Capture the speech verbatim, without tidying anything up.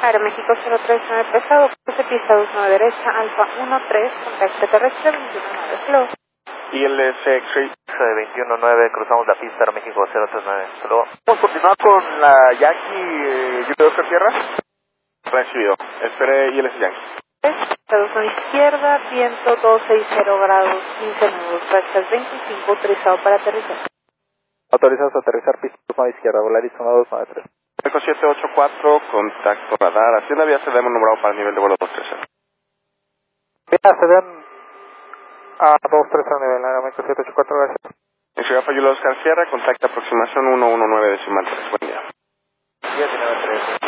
Aeroméxico cero tres nueve pesado, cruce pista dos nueve derecha, Alfa uno tres, contacto terrestre veintiuno nueve, hello. I L S X-Ray veintiuno nueve, cruzamos la pista Aeroméxico cero tres nueve, hello. ¿Vamos a continuar con la Yankee eh, Juliet Oscar Sierra? Recibido, espere I L S Yankee. Pista dos izquierda, viento doscientos sesenta grados, quince nudos, rectas veinticinco, autorizado para aterrizar. Autorizados a aterrizar pista dos nueve izquierda, Volaris uno dos nueve tres. Eco siete ocho cuatro, contacto radar, Hacienda Vía C D M nombrado para el nivel de vuelo dos trece. Vía C D M a dos trece nivel, Aeroméxico siete ocho cuatro, gracias. En Ciudad Fayuela Oscar Sierra, contacto aproximación uno uno nueve decimal tres, buen día. diez nueve tres.